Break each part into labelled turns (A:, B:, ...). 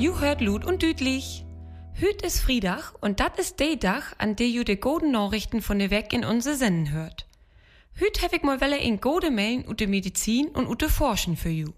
A: Ju hört Lut und Düdlich. Hüt ist Friedach und dat ist de Dach, an de ju de goden Nachrichten von de Weg in unse Senden hört. Hüt hef ich mal welle in gode Meilen ut de Medizin und ut de Forschen für ju.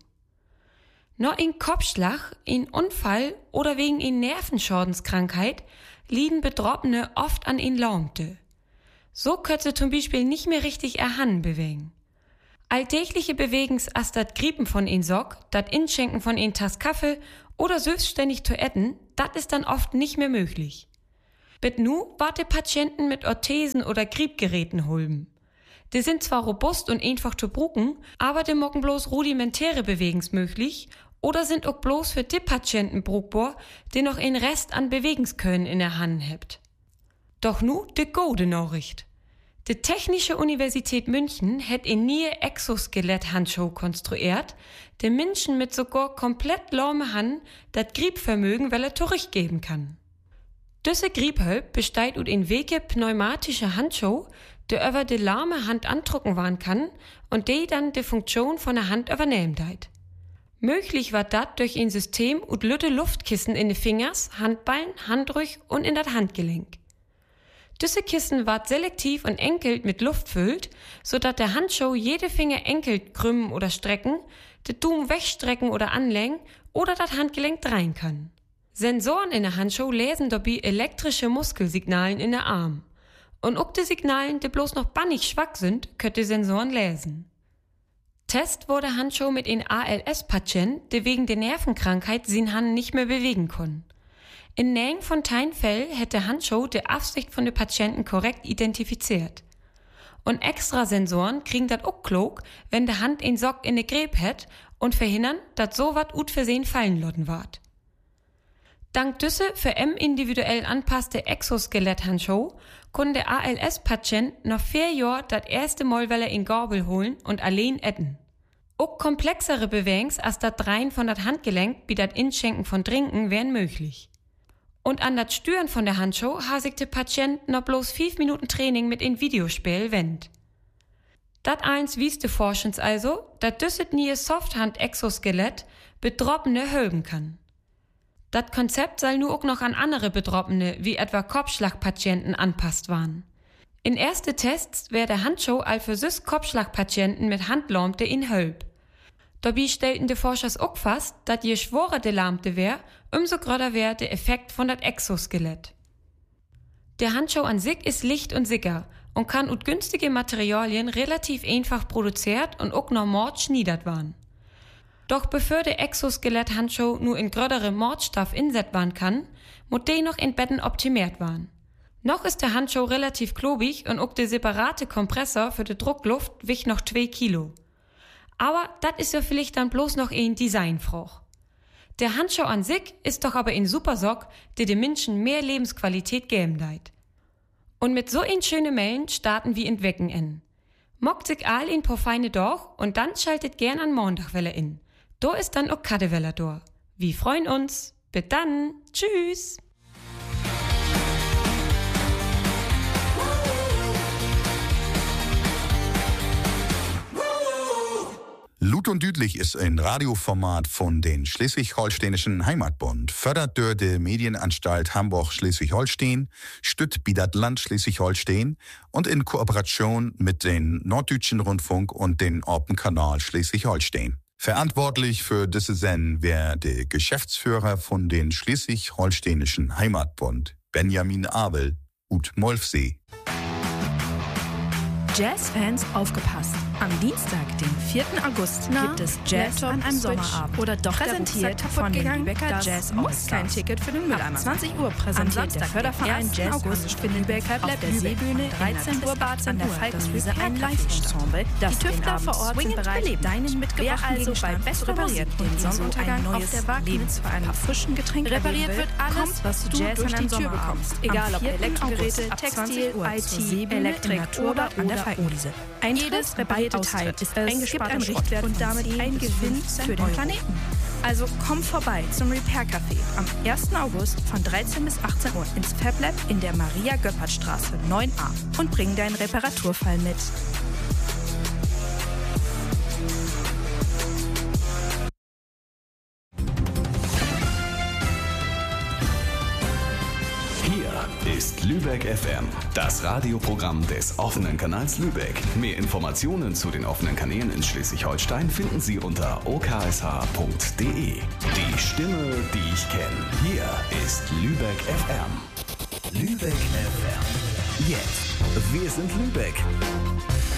A: Noch in Kopfschlag, in Unfall oder wegen in Nervenschadenskrankheit lieden Betroffene oft an in Laumte. So könnt sie zum Beispiel nicht mehr richtig erhannen bewegen. Alltägliche Bewegens as dat Griepen von in Sock, dat Inschenken von in Tass Kaffee oder selbstständig zu essen, dat ist dann oft nicht mehr möglich. Bet nu warte Patienten mit Orthesen oder Griebgeräten hulben. Die sind zwar robust und einfach zu brucken, aber die mocken bloß rudimentäre Bewegens möglich oder sind auch bloß für die Patienten brugbar, die noch einen Rest an Bewegenskönnen in der Hand hebt. Doch nu de gode Nachricht. Die Technische Universität München hat eine neue Exoskelett-Handschuh konstruiert, die Menschen mit sogar komplett lahme Hand dat Griebvermögen zurückgeben kann. Diese Griebhölp besteht aus in Wege pneumatische Handschuh, die über die lahme Hand andrucken waren kann und die dann die Funktion von der Hand übernehmen deit. Möglich war dat durch ein System ut lütte Luftkissen in de Fingers, Handballen, Handrück und in dat Handgelenk. Diese Kissen ward selektiv und enkelt mit Luft füllt, so dat der Handschuh jede Finger enkelt krümmen oder strecken, de Daumen wegstrecken oder anlängen oder dat Handgelenk drehen kann. Sensoren in der Handschuh lesen dabei elektrische Muskelsignalen in der Arm. Und ob die Signalen, die bloß noch bannig schwach sind, könnt die Sensoren lesen. Test wurde Handschuh mit ein ALS-Patient, der wegen der Nervenkrankheit sin Hand nicht mehr bewegen kann. In nähen von Teinfell hätte Handschuh die Absicht von den Patienten korrekt identifiziert. Und extra Sensoren kriegen dat auch klug, wenn der Hand in Sock in de Gräb hat und verhindern, dat so wat ut versehen fallen lotten ward. Dank düsse für individuell anpasste Exoskelett-Handschuh konnte der ALS-Patient noch 4 Jahre dat erste Mal in Gabel holen und allein essen. Auch komplexere Bewegungs als dat Dreien von dat Handgelenk wie dat Inschenken von Trinken wären möglich. Und an dat Stüren von der Handschuh hasig der Patient noch bloß 5 Minuten Training mit in Videospiel wendt. Dat eins wieste Forschens also, dat düsset nie Softhand-Exoskelett Betroffene hölben kann. Dat Konzept soll nur auch noch an andere Betroffene, wie etwa Kopfschlagpatienten, anpasst waren. In erste Tests wär der Handschuh all für süß Kopfschlagpatienten mit Handlaumte in Hölb. Dabei stellten die Forschers auch fast, dat je schworer de Lahmte wär, umso größer wär der Effekt von dat Exoskelett. Der Handschuh an sich ist licht und sicher und kann ut günstige Materialien relativ einfach produziert und auch noch mord schniedert waren. Doch bevor der Exoskelett-Handschuh nur in grödere Mordstoff inset waren kann, muss die noch in Betten optimiert waren. Noch ist der Handschuh relativ klobig und auch der separate Kompressor für die Druckluft wiegt noch 2 Kilo. Aber das ist ja vielleicht dann bloß noch ein Designfrage. Der Handschuh an sich ist doch aber ein super Sock, der den Menschen mehr Lebensqualität geben deit. Und mit so ein schöne Mellen starten wir in Wecken in. Mockt sich all in paar feine doch und dann schaltet gern an Montagwelle in. Da ist dann auch Kaddewelle da. Wir freuen uns. Bis dann. Tschüss.
B: Lut und Düdlich ist ein Radioformat von den Schleswig-Holsteinischen Heimatbund, fördert durch die Medienanstalt Hamburg-Schleswig-Holstein, stützt Bidat Land Schleswig-Holstein und in Kooperation mit den Norddeutschen Rundfunk und den Open Kanal Schleswig-Holstein. Verantwortlich für diese Sendung wäre der Geschäftsführer von den Schleswig-Holsteinischen Heimatbund, Benjamin Abel, ut Molfsee.
C: Jazzfans aufgepasst! Am Dienstag, den 4. August, gibt es Jazz an einem Sommerabend. Oder doch präsentiert von den Lübecker Jazz All-Stars. Kein Ticket für den Mülleimer. 20 Uhr präsentiert der Förderverein Jazz August für Lübecker auf der Seebühne 13 Uhr an der Falkenwiese ein Live-Ensemble. Die Tüftler vor Ort sind bereit, deinen mitgebrachten also bei Best repariert den Sonnenuntergang auf der Wagnitz für einen frischen Getränk repariert wird alles, was du Jazz durch die Tür bekommst. Egal ob Elektrogeräte, Textil, IT, Elektrik oder an der Falkenwiese. Jedes reparierte Teil ist eingespart ein Richtwert und damit ein Gewinn für den Planeten. Also komm vorbei zum Repair Café am 1. August von 13 bis 18 Uhr ins FabLab in der Maria-Göppert-Straße 9a und bring deinen Reparaturfall mit.
D: ist Lübeck FM, das Radioprogramm des offenen Kanals Lübeck. Mehr Informationen zu den offenen Kanälen in Schleswig-Holstein finden Sie unter oksh.de. Die Stimme, die ich kenne. Hier ist Lübeck FM. Lübeck FM. Jetzt. Wir sind Lübeck.